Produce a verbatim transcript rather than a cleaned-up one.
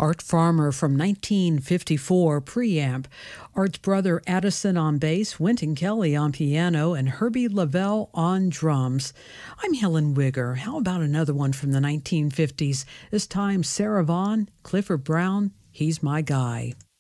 Art Farmer from nineteen fifty-four preamp. Art's brother Addison on bass, Wynton Kelly on piano, and Herbie Lavelle on drums. I'm Helen Wigger. How about another one from the nineteen fifties? This time Sarah Vaughan, Clifford Brown, He's My Guy.